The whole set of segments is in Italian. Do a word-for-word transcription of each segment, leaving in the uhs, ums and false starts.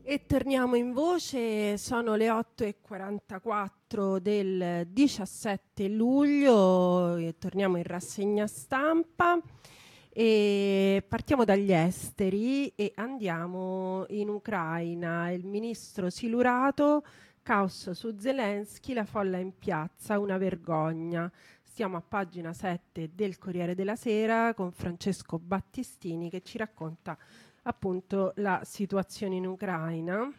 E torniamo in voce, sono le otto e quarantaquattro del diciassette luglio, e torniamo in rassegna stampa e partiamo dagli esteri e andiamo in Ucraina. Il ministro silurato, caos su Zelensky, la folla in piazza, una vergogna. Stiamo a pagina sette del Corriere della Sera con Francesco Battistini che ci racconta appunto la situazione in Ucraina.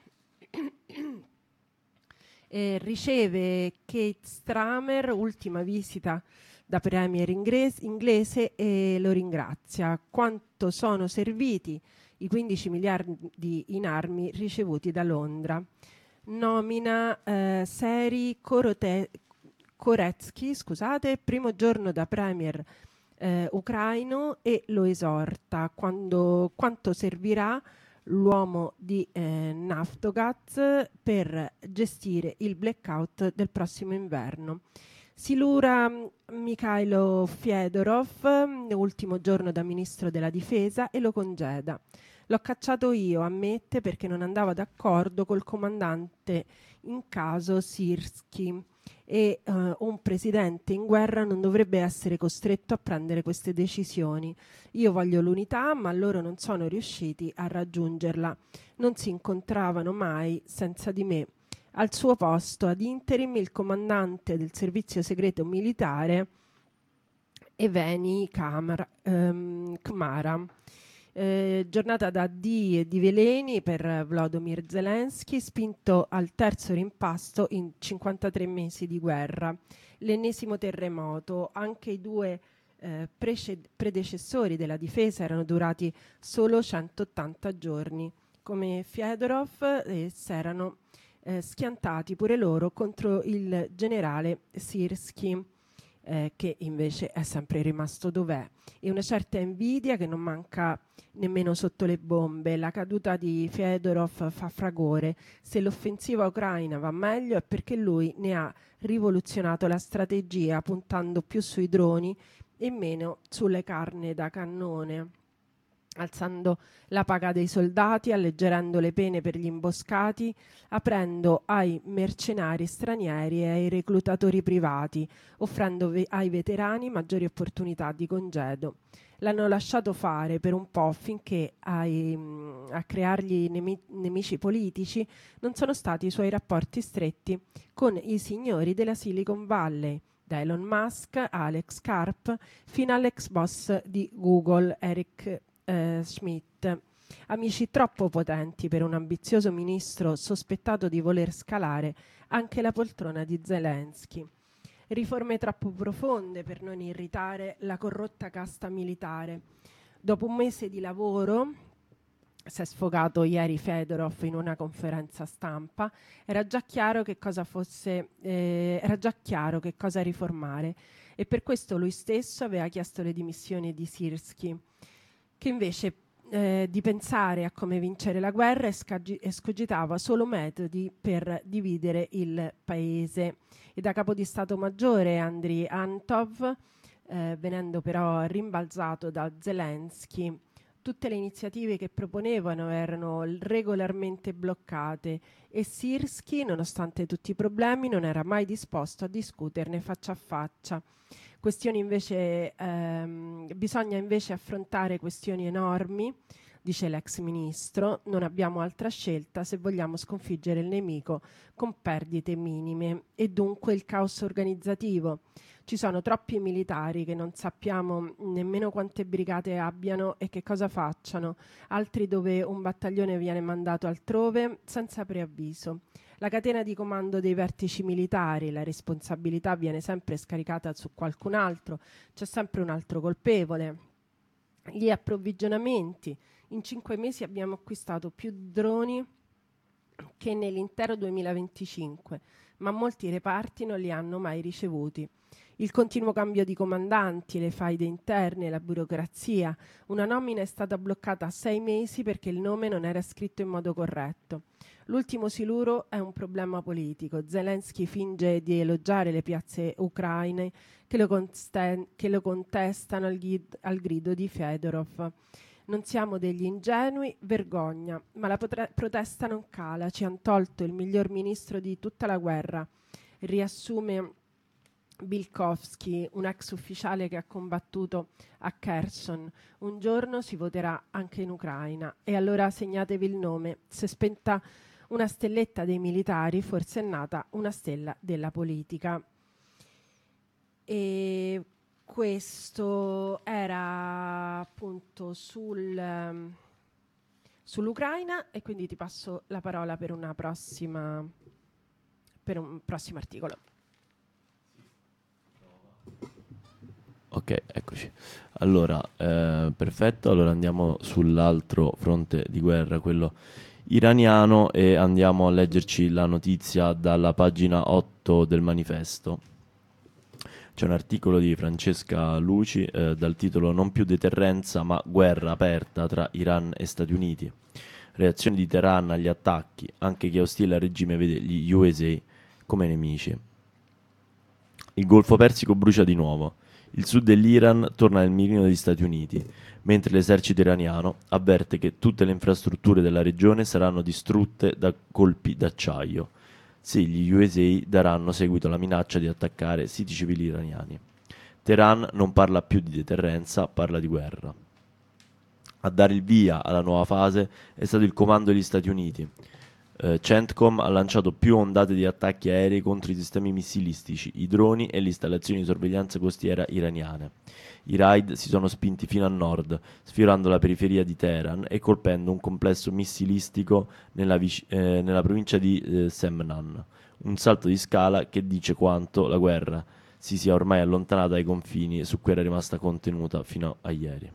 E riceve Kate Stramer, ultima visita da premier inglese, inglese e lo ringrazia. Quanto sono serviti i quindici miliardi in armi ricevuti da Londra. Nomina eh, Seri Korote- Koretsky, scusate, primo giorno da premier eh, ucraino, e lo esorta quando, quanto servirà l'uomo di eh, Naftogaz per gestire il blackout del prossimo inverno. Silura Mikhailo Fedorov, ultimo giorno da ministro della difesa, e lo congeda. L'ho cacciato io, ammette, perché non andava d'accordo col comandante in caso Sirski e uh, un presidente in guerra non dovrebbe essere costretto a prendere queste decisioni. Io voglio l'unità, ma loro non sono riusciti a raggiungerla. Non si incontravano mai senza di me. Al suo posto, ad interim, il comandante del servizio segreto militare Evgeny Kamara, ehm, Kmara. Eh, giornata da D e di veleni per Volodymyr Zelensky, spinto al terzo rimpasto in cinquantatré mesi di guerra. L'ennesimo terremoto, anche i due eh, prece- predecessori della difesa erano durati solo centottanta giorni. Come Fedorov eh, si erano eh, schiantati pure loro contro il generale Sirski, eh, che invece è sempre rimasto dov'è, e una certa invidia che non manca nemmeno sotto le bombe. La caduta di Fedorov fa fragore. Se l'offensiva ucraina va meglio è perché lui ne ha rivoluzionato la strategia, puntando più sui droni e meno sulle carne da cannone, alzando la paga dei soldati, alleggerendo le pene per gli imboscati, aprendo ai mercenari stranieri e ai reclutatori privati, offrendo ve- ai veterani maggiori opportunità di congedo. L'hanno lasciato fare per un po' finché ai, mh, a creargli nemi- nemici politici non sono stati i suoi rapporti stretti con i signori della Silicon Valley, da Elon Musk, Alex Karp, fino all'ex boss di Google, Eric eh, Schmidt. Amici troppo potenti per un ambizioso ministro sospettato di voler scalare anche la poltrona di Zelensky. Riforme troppo profonde per non irritare la corrotta casta militare. Dopo un mese di lavoro, si è sfogato ieri Fedorov in una conferenza stampa, era già chiaro che cosa fosse, eh, era già chiaro che cosa riformare, e per questo lui stesso aveva chiesto le dimissioni di Sirski, che invece eh, di pensare a come vincere la guerra escagi- escogitava solo metodi per dividere il paese. E da capo di Stato Maggiore Andriy Antov, eh, venendo però rimbalzato da Zelensky, tutte le iniziative che proponevano erano regolarmente bloccate e Sirski, nonostante tutti i problemi, non era mai disposto a discuterne faccia a faccia. Questioni invece, ehm, bisogna invece affrontare questioni enormi, dice l'ex ministro, non abbiamo altra scelta se vogliamo sconfiggere il nemico con perdite minime, e dunque il caos organizzativo. Ci sono troppi militari che non sappiamo nemmeno quante brigate abbiano e che cosa facciano, altri dove un battaglione viene mandato altrove senza preavviso. La catena di comando dei vertici militari, la responsabilità viene sempre scaricata su qualcun altro, c'è sempre un altro colpevole. Gli approvvigionamenti. In cinque mesi abbiamo acquistato più droni che nell'intero duemilaventicinque, ma molti reparti non li hanno mai ricevuti. Il continuo cambio di comandanti, le faide interne, la burocrazia. Una nomina è stata bloccata a sei mesi perché il nome non era scritto in modo corretto. L'ultimo siluro è un problema politico. Zelensky finge di elogiare le piazze ucraine che lo, consten- che lo contestano al, ghi- al grido di Fedorov. Non siamo degli ingenui, vergogna, ma la potre- protesta non cala, ci han tolto il miglior ministro di tutta la guerra, riassume Bilkowski, un ex ufficiale che ha combattuto a Kherson. Un giorno si voterà anche in Ucraina e allora segnatevi il nome. Se spenta una stelletta dei militari, forse è nata una stella della politica. E questo era appunto sul, um, sull'Ucraina, e quindi ti passo la parola per una prossima per un prossimo articolo. Ok, eccoci. Allora, eh, perfetto, allora andiamo sull'altro fronte di guerra, quello iraniano, e andiamo a leggerci la notizia dalla pagina otto del manifesto. C'è un articolo di Francesca Luci eh, dal titolo "Non più deterrenza ma guerra aperta tra Iran e Stati Uniti". Reazioni di Teheran agli attacchi, anche chi è ostile al regime vede gli U S A come nemici. Il Golfo Persico brucia di nuovo. Il sud dell'Iran torna nel mirino degli Stati Uniti, mentre l'esercito iraniano avverte che tutte le infrastrutture della regione saranno distrutte da colpi d'acciaio se gli U S A daranno seguito alla minaccia di attaccare siti civili iraniani. Teheran non parla più di deterrenza, parla di guerra. A dare il via alla nuova fase è stato il comando degli Stati Uniti. Uh, CENTCOM ha lanciato più ondate di attacchi aerei contro i sistemi missilistici, i droni e le installazioni di sorveglianza costiera iraniane. I raid si sono spinti fino a nord, sfiorando la periferia di Teheran e colpendo un complesso missilistico nella, vic- eh, nella provincia di eh, Semnan. Un salto di scala che dice quanto la guerra si sia ormai allontanata dai confini su cui era rimasta contenuta fino a ieri.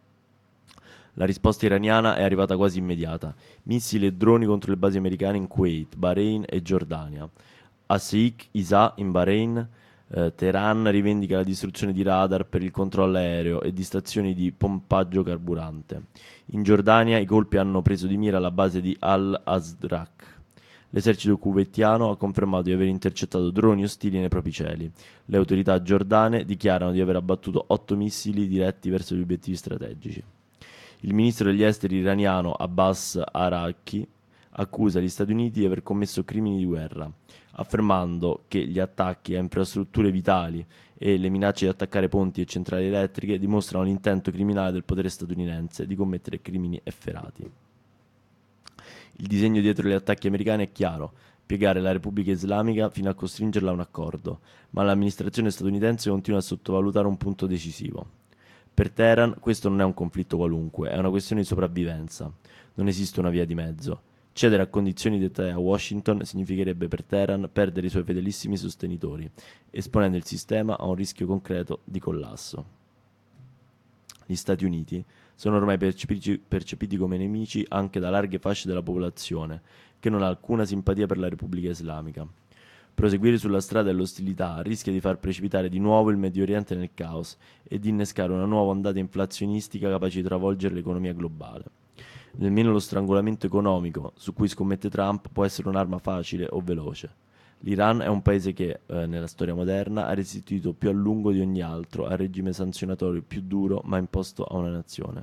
La risposta iraniana è arrivata quasi immediata. Missili e droni contro le basi americane in Kuwait, Bahrain e Giordania. A Sheikh Isa in Bahrain, eh, Teheran rivendica la distruzione di radar per il controllo aereo e di stazioni di pompaggio carburante. In Giordania i colpi hanno preso di mira la base di Al-Azraq. L'esercito kuwaitiano ha confermato di aver intercettato droni ostili nei propri cieli. Le autorità giordane dichiarano di aver abbattuto otto missili diretti verso gli obiettivi strategici. Il ministro degli esteri iraniano Abbas Araqchi accusa gli Stati Uniti di aver commesso crimini di guerra, affermando che gli attacchi a infrastrutture vitali e le minacce di attaccare ponti e centrali elettriche dimostrano l'intento criminale del potere statunitense di commettere crimini efferati. Il disegno dietro gli attacchi americani è chiaro: piegare la Repubblica Islamica fino a costringerla a un accordo, ma l'amministrazione statunitense continua a sottovalutare un punto decisivo. Per Teheran questo non è un conflitto qualunque, è una questione di sopravvivenza. Non esiste una via di mezzo. Cedere a condizioni dettate a Washington significherebbe per Teheran perdere i suoi fedelissimi sostenitori, esponendo il sistema a un rischio concreto di collasso. Gli Stati Uniti sono ormai percepiti, percepiti come nemici anche da larghe fasce della popolazione, che non ha alcuna simpatia per la Repubblica Islamica. Proseguire sulla strada dell'ostilità rischia di far precipitare di nuovo il Medio Oriente nel caos e di innescare una nuova ondata inflazionistica capace di travolgere l'economia globale. Nemmeno lo strangolamento economico, su cui scommette Trump, può essere un'arma facile o veloce. L'Iran è un paese che, eh, nella storia moderna, ha resistito più a lungo di ogni altro al regime sanzionatorio più duro mai imposto a una nazione.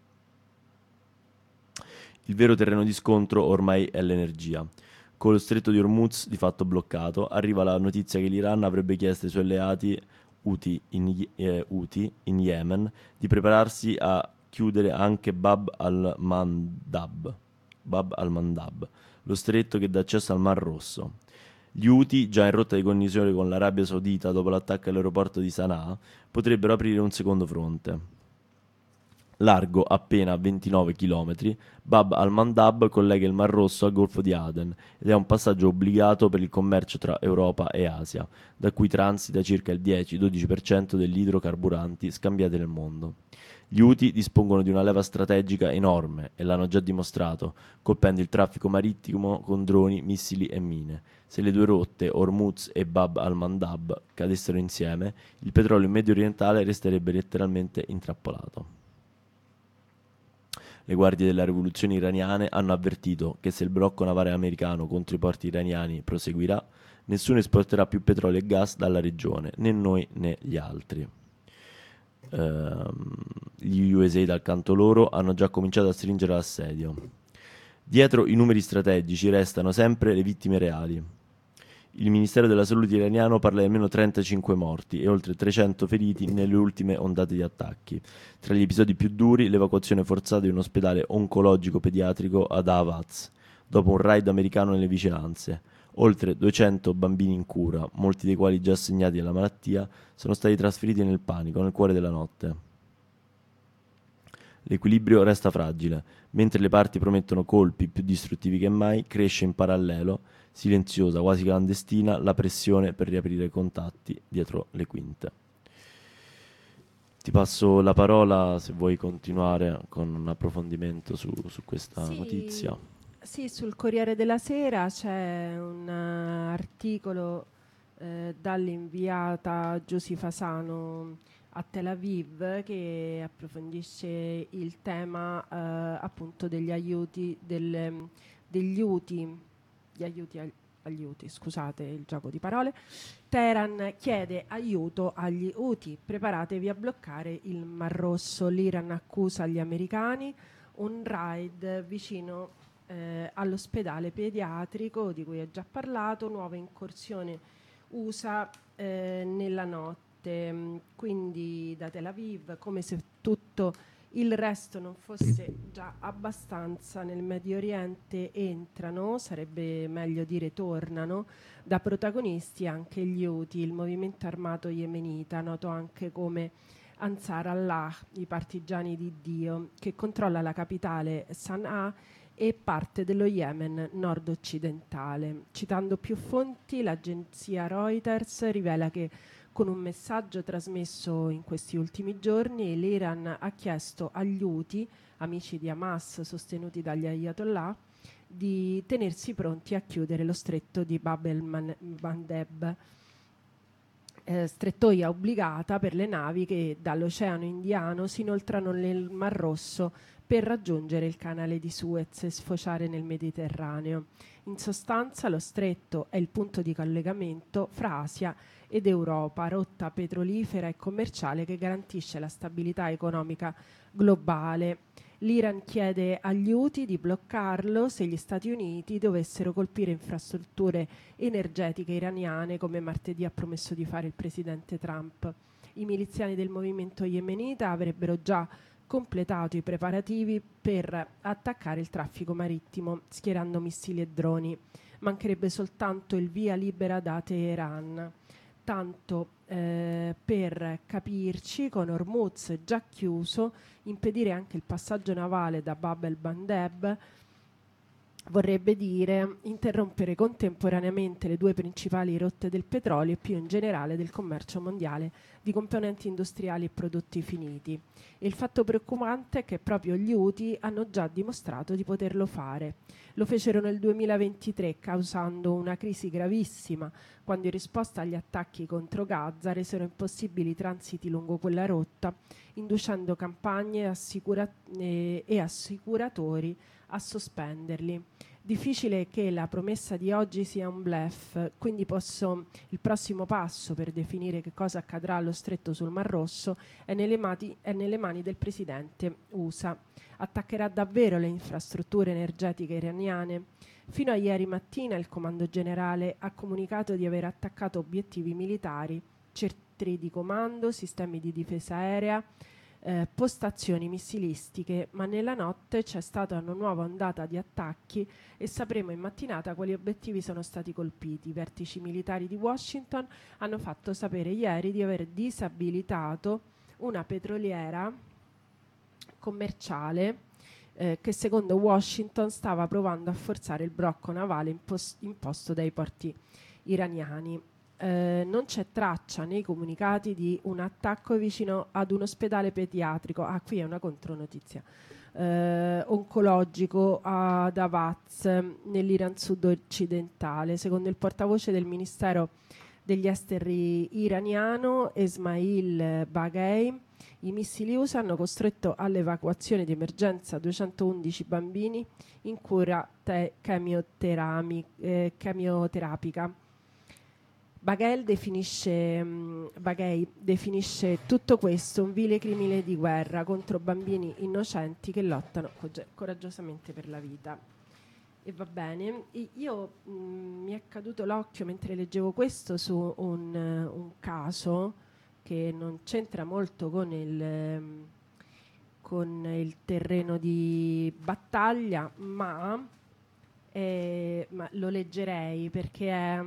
Il vero terreno di scontro ormai è l'energia. Con lo stretto di Hormuz di fatto bloccato, arriva la notizia che l'Iran avrebbe chiesto ai suoi alleati Houthi in, eh, Houthi in Yemen di prepararsi a chiudere anche Bab al-Mandab, Bab al-Mandab, lo stretto che dà accesso al Mar Rosso. Gli Houthi, già in rotta di connessione con l'Arabia Saudita dopo l'attacco all'aeroporto di Sana'a, potrebbero aprire un secondo fronte. Largo appena ventinove chilometri, Bab al-Mandab collega il Mar Rosso al Golfo di Aden ed è un passaggio obbligato per il commercio tra Europa e Asia, da cui transita circa il dieci-dodici per cento degli idrocarburanti scambiati nel mondo. Gli Houthi dispongono di una leva strategica enorme e l'hanno già dimostrato, colpendo il traffico marittimo con droni, missili e mine. Se le due rotte, Hormuz e Bab al-Mandab, cadessero insieme, il petrolio medio orientale resterebbe letteralmente intrappolato. Le guardie della rivoluzione iraniane hanno avvertito che se il blocco navale americano contro i porti iraniani proseguirà, nessuno esporterà più petrolio e gas dalla regione, né noi né gli altri. ehm, gli U S A dal canto loro hanno già cominciato a stringere l'assedio. Dietro i numeri strategici restano sempre le vittime reali. Il Ministero della Salute iraniano parla di almeno trentacinque morti e oltre trecento feriti nelle ultime ondate di attacchi. Tra gli episodi più duri, l'evacuazione forzata di un ospedale oncologico pediatrico ad Ahvaz, dopo un raid americano nelle vicinanze. Oltre duecento bambini in cura, molti dei quali già assegnati alla malattia, sono stati trasferiti nel panico, nel cuore della notte. L'equilibrio resta fragile. Mentre le parti promettono colpi più distruttivi che mai, cresce in parallelo, silenziosa, quasi clandestina, la pressione per riaprire i contatti dietro le quinte. Ti passo la parola se vuoi continuare con un approfondimento su, su questa Sì, notizia. sì, sul Corriere della Sera c'è un uh, articolo eh, dall'inviata Giusy Fasano a Tel Aviv che approfondisce il tema eh, appunto degli aiuti del, degli Houthi, gli aiuti agli, agli Houthi, scusate il gioco di parole. Teheran chiede aiuto agli Houthi, preparatevi a bloccare il Mar Rosso. L'Iran accusa gli americani un raid vicino eh, all'ospedale pediatrico di cui ho già parlato, nuova incursione U S A eh, nella notte. Quindi da Tel Aviv, come se tutto il resto non fosse già abbastanza, nel Medio Oriente entrano, sarebbe meglio dire tornano, da protagonisti anche gli Houthi, il movimento armato yemenita, noto anche come Ansar Allah, i partigiani di Dio, che controlla la capitale Sana'a e parte dello Yemen nord-occidentale. Citando più fonti, l'agenzia Reuters rivela che con un messaggio trasmesso in questi ultimi giorni, l'Iran ha chiesto agli Houthi, amici di Hamas sostenuti dagli Ayatollah, di tenersi pronti a chiudere lo stretto di Bab el-Mandeb, eh, strettoia obbligata per le navi che dall'Oceano Indiano si inoltrano nel Mar Rosso per raggiungere il canale di Suez e sfociare nel Mediterraneo. In sostanza, lo stretto è il punto di collegamento fra Asia ed Europa, rotta petrolifera e commerciale che garantisce la stabilità economica globale. L'Iran chiede agli Houthi di bloccarlo se gli Stati Uniti dovessero colpire infrastrutture energetiche iraniane, come martedì ha promesso di fare il presidente Trump. I miliziani del movimento yemenita avrebbero già completato i preparativi per attaccare il traffico marittimo, schierando missili e droni. Mancherebbe soltanto il via libera da Teheran. Tanto eh, per capirci, con Hormuz già chiuso, impedire anche il passaggio navale da Bab el-Mandeb vorrebbe dire interrompere contemporaneamente le due principali rotte del petrolio e più in generale del commercio mondiale di componenti industriali e prodotti finiti. E il fatto preoccupante è che proprio gli Houthi hanno già dimostrato di poterlo fare. Lo fecero nel duemilaventitré, causando una crisi gravissima, quando in risposta agli attacchi contro Gaza resero impossibili i transiti lungo quella rotta, inducendo campagne assicura- e, e assicuratori a sospenderli. Difficile che la promessa di oggi sia un bluff, quindi posso, il prossimo passo per definire che cosa accadrà allo stretto sul Mar Rosso è nelle, mati, è nelle mani del presidente U S A. Attaccherà davvero le infrastrutture energetiche iraniane? Fino a ieri mattina il comando generale ha comunicato di aver attaccato obiettivi militari, centri di comando, sistemi di difesa aerea, Eh, postazioni missilistiche, ma nella notte c'è stata una nuova ondata di attacchi e sapremo in mattinata quali obiettivi sono stati colpiti. I vertici militari di Washington hanno fatto sapere ieri di aver disabilitato una petroliera commerciale eh, che secondo Washington stava provando a forzare il blocco navale impos- imposto dai porti iraniani. Eh, non c'è traccia nei comunicati di un attacco vicino ad un ospedale pediatrico. Ah, qui è una contronotizia. Eh, oncologico ad Avaz, nell'Iran sud-occidentale. Secondo il portavoce del Ministero degli Esteri iraniano, Esmail Baghei, i missili U S A hanno costretto all'evacuazione di emergenza duecentoundici bambini in cura te- chemioterami- eh, chemioterapica. Baghel definisce, mh, Baghei definisce tutto questo un vile crimine di guerra contro bambini innocenti che lottano co- coraggiosamente per la vita. E va bene, I- io mh, mi è caduto l'occhio mentre leggevo questo su un, eh, un caso che non c'entra molto con il, ehm, con il terreno di battaglia, ma, eh, ma lo leggerei perché è,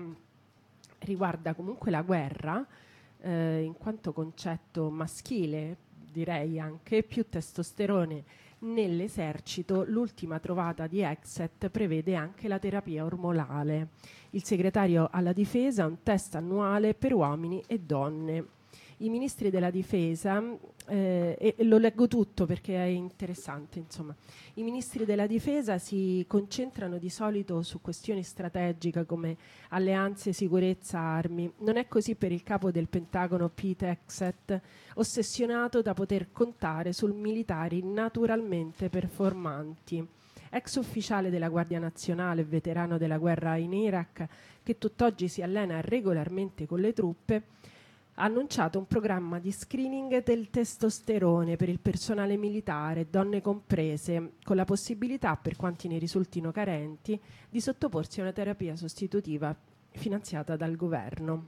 riguarda comunque la guerra, eh, in quanto concetto maschile, direi anche più testosterone nell'esercito. L'ultima trovata di Exet prevede anche la terapia ormonale. Il segretario alla difesa ha un test annuale per uomini e donne. I ministri della difesa, eh, e, e lo leggo tutto perché è interessante, insomma, i ministri della difesa si concentrano di solito su questioni strategiche come alleanze, sicurezza, armi. Non è così per il capo del Pentagono Pete Hegseth, ossessionato da poter contare su militari naturalmente performanti. Ex ufficiale della Guardia Nazionale e veterano della guerra in Iraq, che tutt'oggi si allena regolarmente con le truppe, ha annunciato un programma di screening del testosterone per il personale militare, donne comprese, con la possibilità, per quanti ne risultino carenti, di sottoporsi a una terapia sostitutiva finanziata dal governo.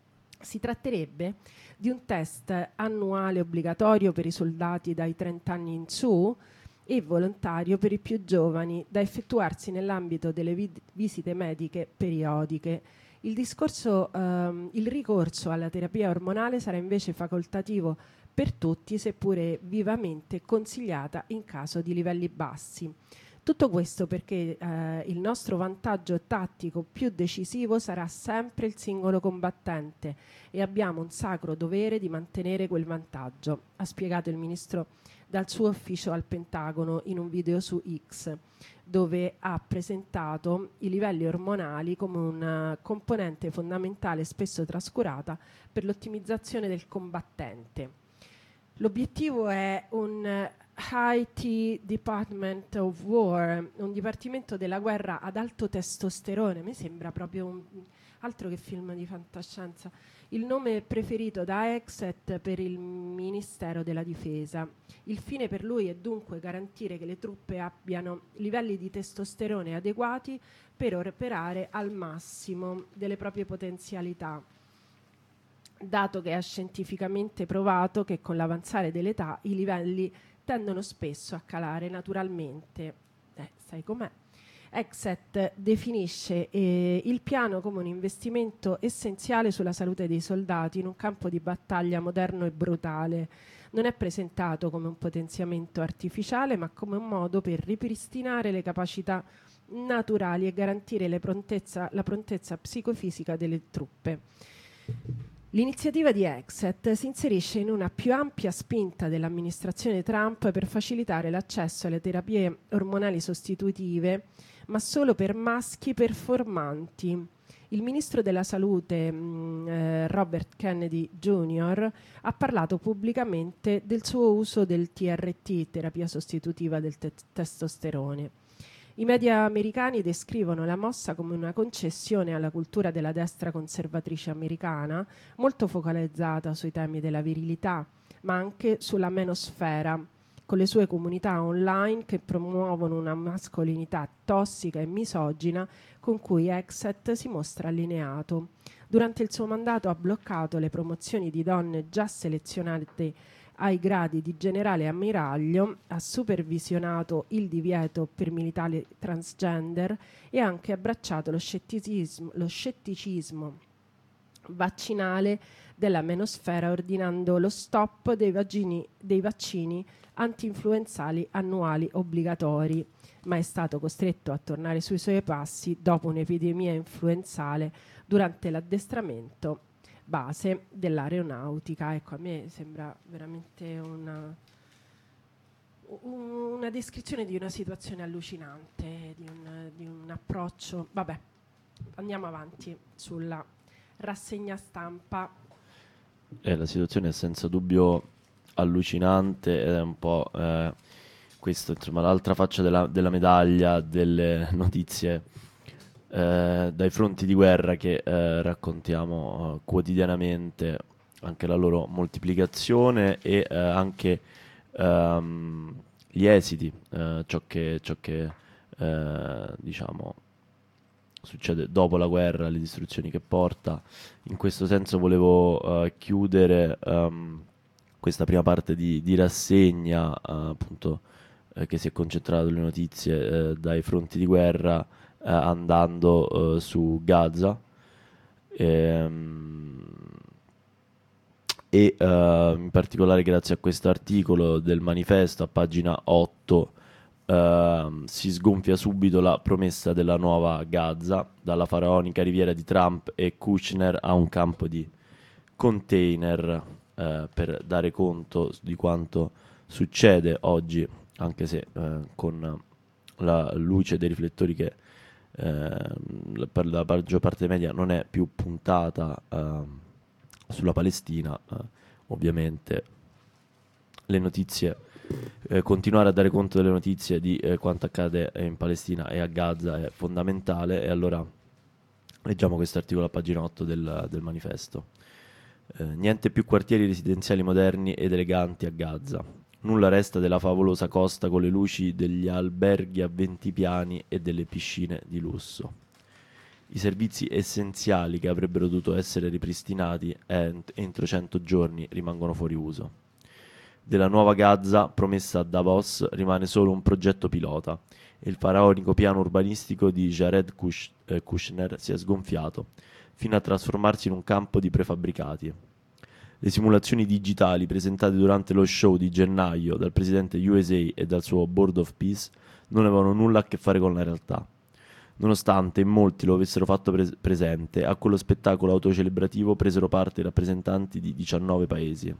Si tratterebbe di un test annuale obbligatorio per i soldati dai trenta anni in su e volontario per i più giovani, da effettuarsi nell'ambito delle vid- visite mediche periodiche. Il, discorso, ehm, il ricorso alla terapia ormonale sarà invece facoltativo per tutti, seppure vivamente consigliata in caso di livelli bassi. Tutto questo perché eh, il nostro vantaggio tattico più decisivo sarà sempre il singolo combattente e abbiamo un sacro dovere di mantenere quel vantaggio, ha spiegato il ministro dal suo ufficio al Pentagono in un video su X, dove ha presentato i livelli ormonali come una componente fondamentale spesso trascurata per l'ottimizzazione del combattente. L'obiettivo è un I T Department of War, un dipartimento della guerra ad alto testosterone. A me sembra proprio un altro che film di fantascienza. Il nome preferito da Hegseth per il Ministero della Difesa. Il fine per lui è dunque garantire che le truppe abbiano livelli di testosterone adeguati per operare al massimo delle proprie potenzialità, dato che è scientificamente provato che con l'avanzare dell'età i livelli tendono spesso a calare naturalmente. Eh, sai com'è? Hegseth definisce eh, il piano come un investimento essenziale sulla salute dei soldati in un campo di battaglia moderno e brutale. Non è presentato come un potenziamento artificiale, ma come un modo per ripristinare le capacità naturali e garantire le prontezza, la prontezza psicofisica delle truppe. L'iniziativa di Hegseth si inserisce in una più ampia spinta dell'amministrazione Trump per facilitare l'accesso alle terapie ormonali sostitutive, ma solo per maschi performanti. Il ministro della salute mh, eh, Robert Kennedy Junior ha parlato pubblicamente del suo uso del T R T, terapia sostitutiva del te- testosterone. I media americani descrivono la mossa come una concessione alla cultura della destra conservatrice americana, molto focalizzata sui temi della virilità, ma anche sulla menosfera, con le sue comunità online che promuovono una mascolinità tossica e misogina con cui Hegseth si mostra allineato. Durante il suo mandato ha bloccato le promozioni di donne già selezionate ai gradi di generale ammiraglio, ha supervisionato il divieto per militari transgender e ha anche abbracciato lo scetticismo, lo scetticismo vaccinale della menosfera, ordinando lo stop dei, vagini, dei vaccini anti-influenzali annuali obbligatori, ma è stato costretto a tornare sui suoi passi dopo un'epidemia influenzale durante l'addestramento base dell'aeronautica. Ecco, a me sembra veramente una, una descrizione di una situazione allucinante, di un, di un approccio. Vabbè, andiamo avanti sulla rassegna stampa. Eh, la situazione è senza dubbio allucinante ed è un po' eh, questo, insomma, l'altra faccia della, della medaglia delle notizie eh, dai fronti di guerra che eh, raccontiamo eh, quotidianamente, anche la loro moltiplicazione e eh, anche ehm, gli esiti, eh, ciò che, ciò che eh, diciamo succede dopo la guerra, le distruzioni che porta. In questo senso volevo eh, chiudere ehm, questa prima parte di, di rassegna, eh, appunto, eh, che si è concentrata sulle notizie eh, dai fronti di guerra, eh, andando eh, su Gaza. Ehm, e eh, in particolare grazie a questo articolo del manifesto a pagina otto ehm, si sgonfia subito la promessa della nuova Gaza, dalla faraonica riviera di Trump e Kushner a un campo di container, eh, per dare conto di quanto succede oggi, anche se eh, con la luce dei riflettori che eh, la- per la maggior parte dei media non è più puntata eh, sulla Palestina, eh, ovviamente le notizie, eh, continuare a dare conto delle notizie di eh, quanto accade in Palestina e a Gaza è fondamentale, e allora leggiamo questo articolo a pagina otto del, del manifesto. Eh, niente più quartieri residenziali moderni ed eleganti a Gaza. Nulla resta della favolosa costa con le luci degli alberghi a venti piani e delle piscine di lusso. I servizi essenziali che avrebbero dovuto essere ripristinati ent- entro cento giorni rimangono fuori uso. Della nuova Gaza, promessa a Davos, rimane solo un progetto pilota e il faraonico piano urbanistico di Jared Kush- eh, Kushner si è sgonfiato, fino a trasformarsi in un campo di prefabbricati. Le simulazioni digitali presentate durante lo show di gennaio dal presidente U S A e dal suo Board of Peace non avevano nulla a che fare con la realtà, nonostante in molti lo avessero fatto pres- presente. A quello spettacolo autocelebrativo presero parte i rappresentanti di diciannove paesi.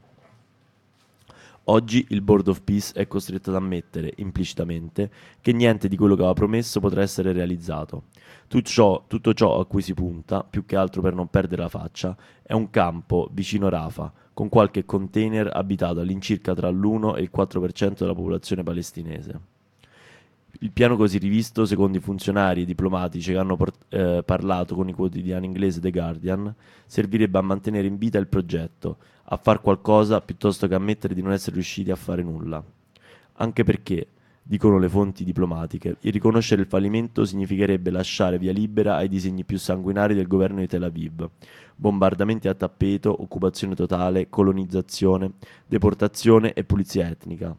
Oggi il Board of Peace è costretto ad ammettere, implicitamente, che niente di quello che aveva promesso potrà essere realizzato. Tutto ciò, tutto ciò a cui si punta, più che altro per non perdere la faccia, è un campo vicino Rafah, con qualche container abitato all'incirca tra l'uno e il quattro per cento della popolazione palestinese. Il piano così rivisto, secondo i funzionari e diplomatici che hanno port- eh, parlato con i quotidiani inglesi The Guardian, servirebbe a mantenere in vita il progetto, a far qualcosa piuttosto che ammettere di non essere riusciti a fare nulla. Anche perché, dicono le fonti diplomatiche, il riconoscere il fallimento significherebbe lasciare via libera ai disegni più sanguinari del governo di Tel Aviv: bombardamenti a tappeto, occupazione totale, colonizzazione, deportazione e pulizia etnica.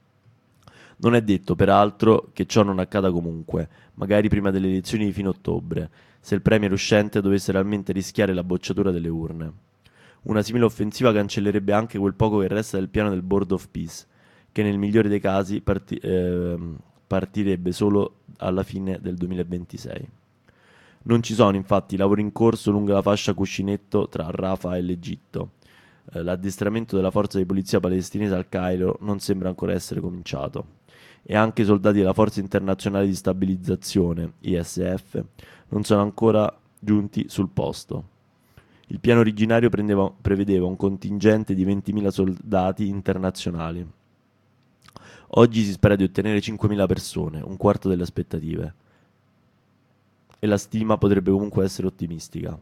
Non è detto, peraltro, che ciò non accada comunque, magari prima delle elezioni di fine ottobre, se il premier uscente dovesse realmente rischiare la bocciatura delle urne. Una simile offensiva cancellerebbe anche quel poco che resta del piano del Board of Peace, che nel migliore dei casi parti- ehm, partirebbe solo alla fine del duemilaventisei. Non ci sono infatti lavori in corso lungo la fascia cuscinetto tra Rafah e l'Egitto. Eh, l'addestramento della forza di polizia palestinese al Cairo non sembra ancora essere cominciato, e anche i soldati della Forza Internazionale di Stabilizzazione, I S F, non sono ancora giunti sul posto. Il piano originario prendeva- prevedeva un contingente di ventimila soldati internazionali. Oggi si spera di ottenere cinquemila persone, un quarto delle aspettative. E la stima potrebbe comunque essere ottimistica.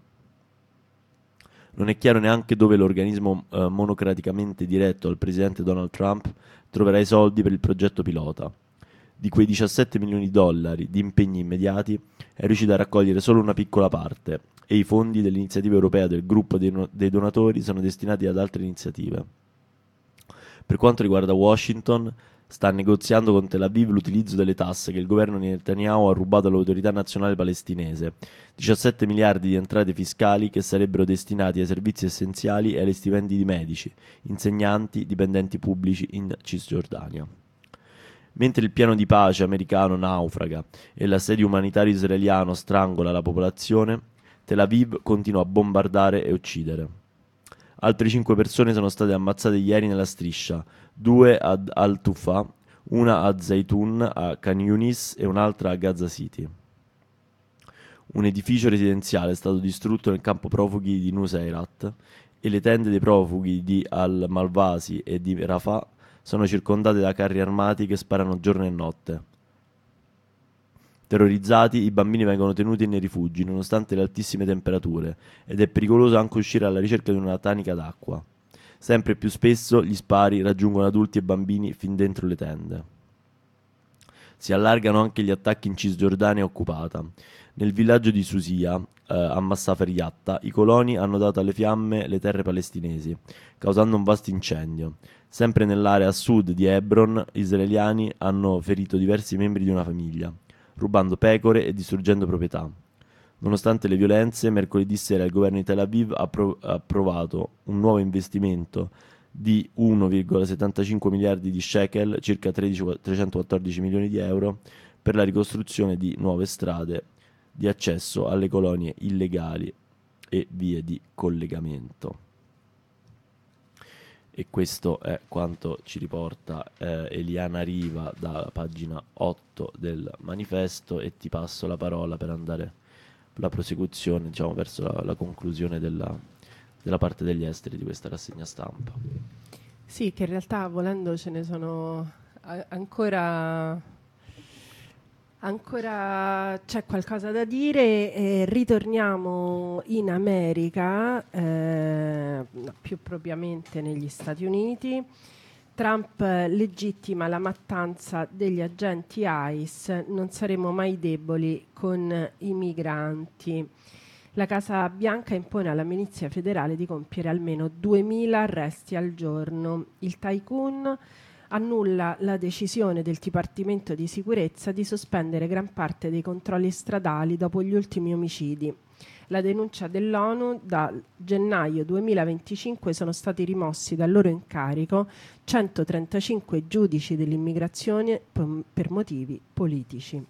Non è chiaro neanche dove l'organismo eh, monocraticamente diretto dal presidente Donald Trump troverà i soldi per il progetto pilota. Di quei diciassette milioni di dollari di impegni immediati è riuscito a raccogliere solo una piccola parte, e i fondi dell'iniziativa europea del gruppo dei, no- dei donatori sono destinati ad altre iniziative. Per quanto riguarda Washington, sta negoziando con Tel Aviv l'utilizzo delle tasse che il governo di Netanyahu ha rubato all'autorità nazionale palestinese, diciassette miliardi di entrate fiscali che sarebbero destinati ai servizi essenziali e agli stipendi di medici, insegnanti, dipendenti pubblici in Cisgiordania. Mentre il piano di pace americano naufraga e l'assedio umanitario israeliano strangola la popolazione, Tel Aviv continua a bombardare e uccidere. Altre cinque persone sono state ammazzate ieri nella striscia, due ad Al-Tufa, una a Zaytun, a Khan Yunis e un'altra a Gaza City. Un edificio residenziale è stato distrutto nel campo profughi di Nuseirat e le tende dei profughi di Al-Malvasi e di Rafah sono circondate da carri armati che sparano giorno e notte. Terrorizzati, i bambini vengono tenuti nei rifugi, nonostante le altissime temperature, ed è pericoloso anche uscire alla ricerca di una tanica d'acqua. Sempre più spesso gli spari raggiungono adulti e bambini fin dentro le tende. Si allargano anche gli attacchi in Cisgiordania occupata. Nel villaggio di Susia, eh, a Massafer Yatta, i coloni hanno dato alle fiamme le terre palestinesi, causando un vasto incendio. Sempre nell'area a sud di Hebron, israeliani hanno ferito diversi membri di una famiglia, rubando pecore e distruggendo proprietà. Nonostante le violenze, mercoledì sera il governo di Tel Aviv ha appro- ha approvato un nuovo investimento di uno virgola settantacinque miliardi di shekel, circa tredici, trecentoquattordici milioni di euro, per la ricostruzione di nuove strade di accesso alle colonie illegali e vie di collegamento. E questo è quanto ci riporta eh, Eliana Riva dalla pagina otto del manifesto, e ti passo la parola per andare per la prosecuzione, diciamo, verso la, la conclusione della, della parte degli esteri di questa rassegna stampa. Sì, che in realtà volendo ce ne sono a- ancora... Ancora c'è qualcosa da dire, eh, ritorniamo in America, eh, più propriamente negli Stati Uniti. Trump legittima la mattanza degli agenti ICE, non saremo mai deboli con i migranti. La Casa Bianca impone alla milizia federale di compiere almeno duemila arresti al giorno. Il tycoon annulla la decisione del Dipartimento di Sicurezza di sospendere gran parte dei controlli stradali dopo gli ultimi omicidi. La denuncia dell'ONU: da gennaio duemilaventicinque sono stati rimossi dal loro incarico centotrentacinque giudici dell'immigrazione p- per motivi politici.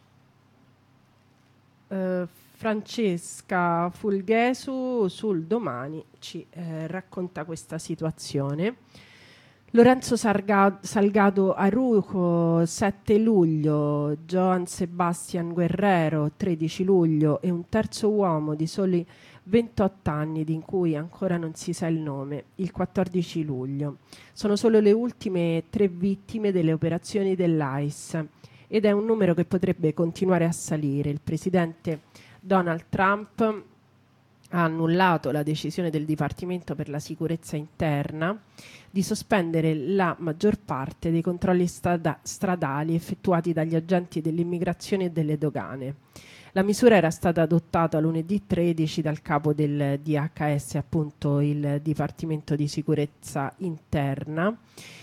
Uh, Francesca Fulghesu sul Domani ci eh, racconta questa situazione. Lorenzo Sarga- Salgado Arujo sette luglio, Joan Sebastian Guerrero tredici luglio e un terzo uomo di soli ventotto anni di cui ancora non si sa il nome, il quattordici luglio. Sono solo le ultime tre vittime delle operazioni dell'ICE ed è un numero che potrebbe continuare a salire. Il presidente Donald Trump ha annullato la decisione del Dipartimento per la Sicurezza Interna di sospendere la maggior parte dei controlli strada- stradali effettuati dagli agenti dell'immigrazione e delle dogane. La misura era stata adottata lunedì tredici dal capo del D H S, appunto il Dipartimento di Sicurezza Interna,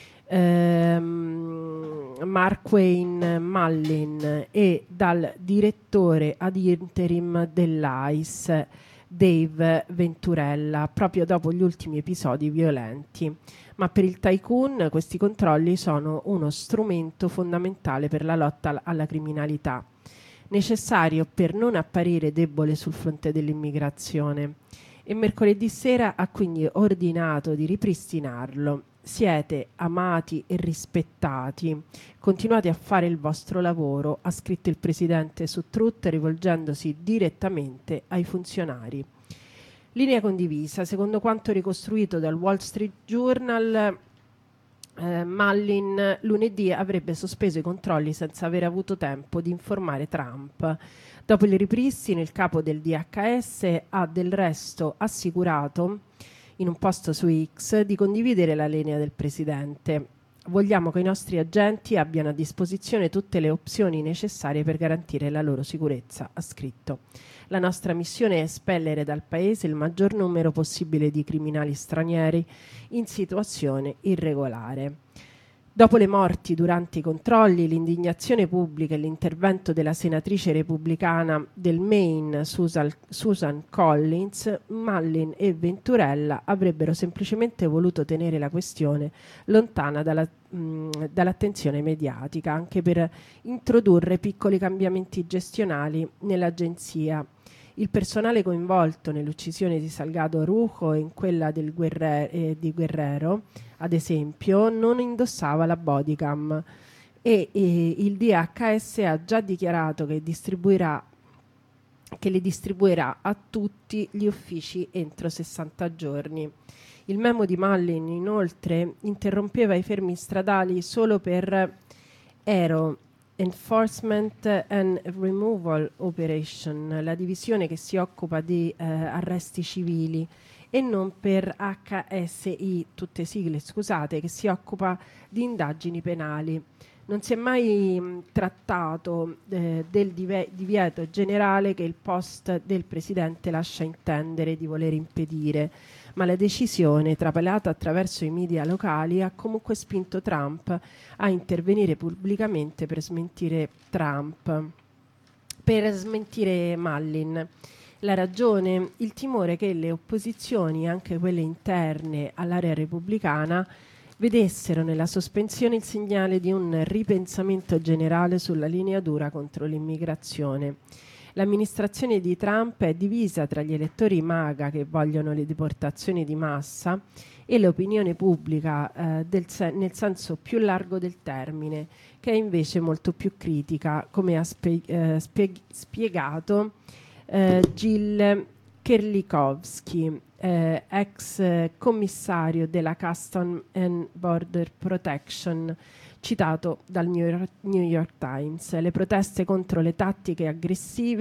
ehm, Mark Wayne Mullin, e dal direttore ad interim dell'ICE, Dave Venturella, proprio dopo gli ultimi episodi violenti. Ma per il tycoon questi controlli sono uno strumento fondamentale per la lotta alla criminalità, necessario per non apparire debole sul fronte dell'immigrazione. E mercoledì sera ha quindi ordinato di ripristinarlo. Siete amati e rispettati, continuate a fare il vostro lavoro, ha scritto il presidente su Truth, rivolgendosi direttamente ai funzionari. Linea condivisa: secondo quanto ricostruito dal Wall Street Journal, eh, Mullin lunedì avrebbe sospeso i controlli senza aver avuto tempo di informare Trump. Dopo il ripristino, il capo del D H S ha del resto assicurato in un post su X di condividere la linea del presidente. Vogliamo che i nostri agenti abbiano a disposizione tutte le opzioni necessarie per garantire la loro sicurezza, ha scritto. La nostra missione è espellere dal paese il maggior numero possibile di criminali stranieri in situazione irregolare. Dopo le morti durante i controlli, l'indignazione pubblica e l'intervento della senatrice repubblicana del Maine Susan, Susan Collins, Mullin e Venturella avrebbero semplicemente voluto tenere la questione lontana dalla, mh, dall'attenzione mediatica, anche per introdurre piccoli cambiamenti gestionali nell'agenzia. Il personale coinvolto nell'uccisione di Salgado Arujo e in quella del Guerre- eh, di Guerrero, ad esempio, non indossava la bodycam e, e il D H S ha già dichiarato che distribuirà che le distribuirà a tutti gli uffici entro sessanta giorni. Il memo di Mullin, inoltre, interrompeva i fermi stradali solo per ero Enforcement and Removal Operation, la divisione che si occupa di eh, arresti civili, e non per H S I, tutte sigle, scusate, che si occupa di indagini penali. Non si è mai mh, trattato eh, del dive- divieto generale che il post del Presidente lascia intendere di voler impedire, ma la decisione, trapelata attraverso i media locali, ha comunque spinto Trump a intervenire pubblicamente per smentire Trump, per smentire Mullin. La ragione? Il timore che le opposizioni, anche quelle interne all'area repubblicana, vedessero nella sospensione il segnale di un ripensamento generale sulla linea dura contro l'immigrazione. L'amministrazione di Trump è divisa tra gli elettori MAGA che vogliono le deportazioni di massa e l'opinione pubblica eh, del sen- nel senso più largo del termine, che è invece molto più critica, come ha spe- eh, spie- spiegato eh, Jill Kerlikowski, eh, ex eh, commissario della Custom and Border Protection, citato dal New York, New York Times. Le proteste contro le tattiche aggressive